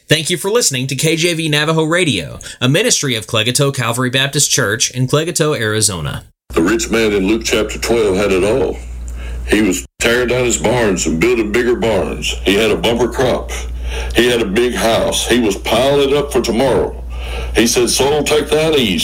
Thank you for listening to KJV Navajo Radio, a ministry of Clegato Calvary Baptist Church in Clegato, Arizona. The rich man in Luke chapter 12 had it all. He was tearing down his barns and building bigger barns. He had a bumper crop. He had a big house. He was piling it up for tomorrow. He said, "Soul, take thine ease.